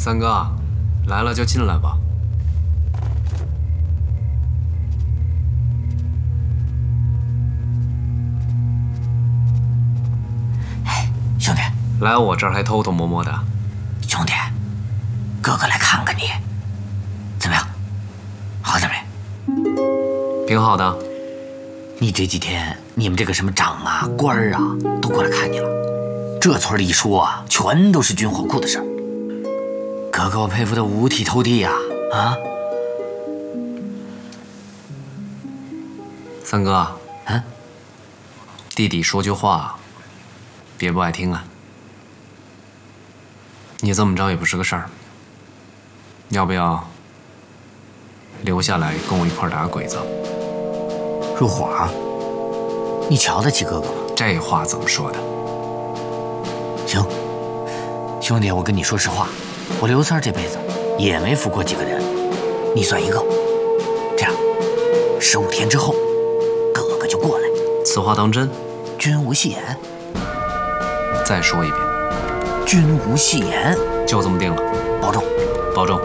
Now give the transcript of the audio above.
三哥，来了就进来吧。 哎，兄弟， 来我这儿还偷偷摸摸的。 兄弟，哥哥来看看你，怎么样？好点没？ 挺好的。 你这几天，你们这个什么长啊、官儿啊，都过来看你了。这村里一说啊，全都是军火库的事儿。哥哥，我佩服的五体投地呀！啊， 三哥，弟弟说句话，别不爱听啊。你这么着也不是个事儿，要不要留下来跟我一块儿打个鬼子？ 入伙啊？你瞧得起哥哥吗？ 这话怎么说的？ 行，兄弟，我跟你说实话，我刘三这辈子也没服过几个人，你算一个。这样，15天之后，哥哥就过来。 此话当真？ 君无戏言。 再说一遍。 君无戏言。 就这么定了。 保重。 保重。